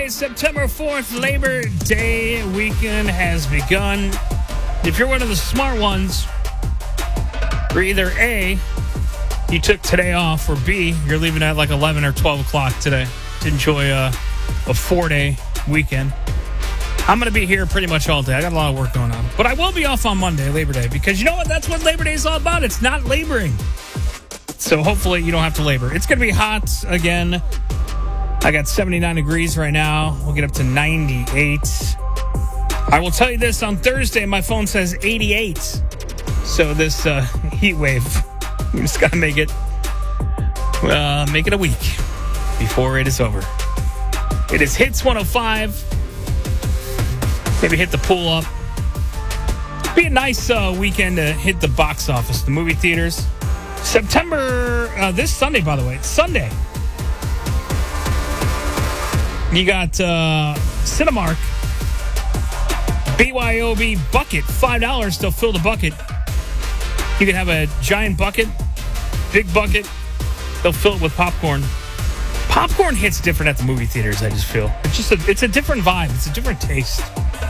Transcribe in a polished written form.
September 4th, Labor Day weekend has begun. If you're one of the smart ones, you're either A, you took today off, or B, you're leaving at like 11 or 12 o'clock today to enjoy a 4-day weekend. I'm going to be here pretty much all day. I got a lot of work going on. But I will be off on Monday, Labor Day, because you know what? That's what Labor Day is all about. It's not laboring. So hopefully you don't have to labor. It's going to be hot again. I got 79 degrees right now. We'll get up to 98. I will tell you this, on Thursday, my phone says 88. So this heat wave, we just got to make it a week before it is over. It is Hits 105. Maybe hit the pool up. Be a nice weekend to hit the box office, the movie theaters. September, this Sunday, by the way. It's Sunday. You got Cinemark, BYOB bucket, $5. They'll fill the bucket. You can have a giant bucket, big bucket. They'll fill it with popcorn. Popcorn hits different at the movie theaters, I just feel. It's a different vibe. It's a different taste.